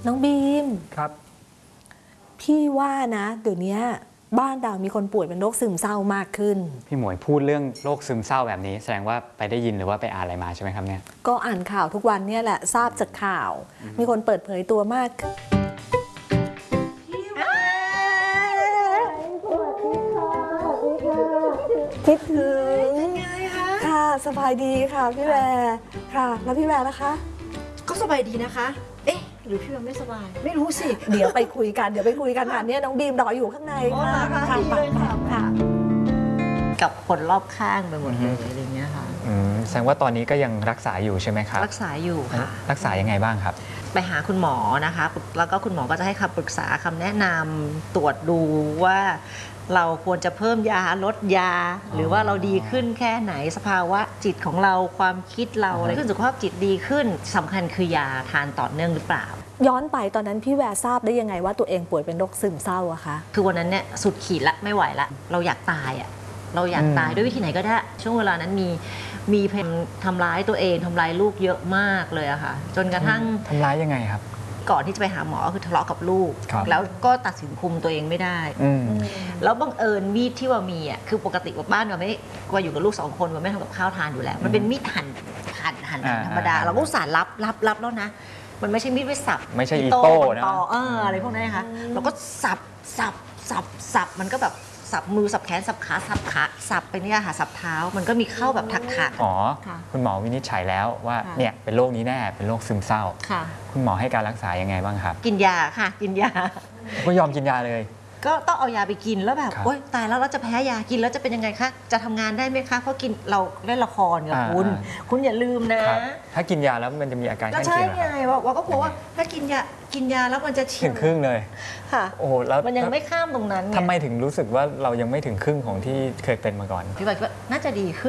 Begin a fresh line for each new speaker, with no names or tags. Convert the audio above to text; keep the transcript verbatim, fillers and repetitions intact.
น้องบีม
ครับ
พี่ว่านะเดี๋ยวนี้บ้านเรามีคนป่วยเป็นโรคซึมเศร้ามากขึ้น
พี่หมวยพูดเรื่องโรคซึมเศร้าแบบนี้แสดงว่าไปได้ยินหรือว่าไปอ่านอะไรมาใช่ไหมครับเนี่ย
ก็อ่านข่าวทุกวันเนี่ยแหละทราบจากข่าวมีคนเปิดเผยตัวมากคิดถึงค่ะสบายดีค่ะพี่แวร์ค่ะแล้วพี่แวร์นะคะ
ก็สบายดีนะคะเอ๊ะหรือพี่แวร์ไม่สบายไม่รู้สิ
เดี๋ยวไปคุยกันเดี๋ยวไปคุยกันค่ะเนี่ยน้องบีมรออยู่ข้างในค่ะค่ะค่ะ
กับคนรอบข้างไปหมดเลยอะไรเงี้ยค่ะ
แสดงว่าตอนนี้ก็ยังรักษาอยู่ใช่ไหมครับ
รักษาอยู่ค่ะ
รักษายังไงบ้างครับ
ไปหาคุณหมอนะคะแล้วก็คุณหมอก็จะให้คำปรึกษาคำแนะนำตรวจดูว่าเราควรจะเพิ่มยาลดยาหรือว่าเราดีขึ้นแค่ไหนสภาวะจิตของเราความคิดเราอะไรขึ้นสุขภาพจิตดีขึ้นสำคัญคือยาทานต่อเนื่องหรือเปล่า
ย้อนไปตอนนั้นพี่แวร์ทราบได้ยังไงว่าตัวเองป่วยเป็นโรคซึมเศร้าอะคะ
คือวันนั้นเนี่ยสุดขีดละไม่ไหวละเราอยากตายอะเราอยากตายด้วยวิธีไหนก็ได้ช่วงเวลานั้นมีมีพยายามทำร้ายตัวเองทำร้ายลูกเยอะมากเลยอะค่ะจนกระทั่ง
ทำร้ายยังไงครับ
ก่อนที่จะไปหาหมอคือทะเลาะกับลูกแล้วก็ตัดสินคุมตัวเองไม่ได้แล้วบังเอิญมีดที่ว่ามีอ่ะคือปกติว่าบ้านเราไม่ว่าอยู่กับลูกสองคนว่าไม่ทำกับข้าวทานอยู่แล้วมันเป็นมีดหั่นหั่นหั่นธรรมดาเราก็อุตส่าห์รับรับรับแล้วนะมันไม่ใช่มีดไว้สับ
ไม่ใช่อีโต้นะ
เอออะไรพวกนั้นนะคะเราก็สับสับสับสับมันก็แบบสับมือสับแขนสับขาสับขาสับไปเนี่ยค่ะสับเท้ามันก็มีเข้าแบบถักถัก
อ๋อคุณหมอวินิจฉัยแล้วว่าเนี่ยเป็นโรคนี้แน่เป็นโรคซึมเศร้าคุณหมอให้การรักษายังไงบ้างครับ
กินยาค่ะกินยา
ก็ยอมกินยาเลย
ก็ต้องเอายาไปกินแล้วแบบโอ๊ยตายแล้วเราจะแพ้ยากินแล้วจะเป็นยังไงคะจะทำงานได้ไหมคะเพราะกินเราเล่นละครกับคุณคุณอย่าลืมนะ
ถ้ากินยาแล้วมันจะมีอาการ
ข้างเคียงใช่ไงว่าก็กลัวว่าถ้ากินยากินยาแล้วมันจะ
ถึงครึ่งเลย
ค่ะ
โอ้โหแล้ว
มันยังไม่ข้ามตรงนั้น
ทำไมถึงรู้สึกว่าเรายังไม่ถึงครึ่งของที่เคยเป็นมาก่อน
พี่บอกว่าน่าจะดีขึ้น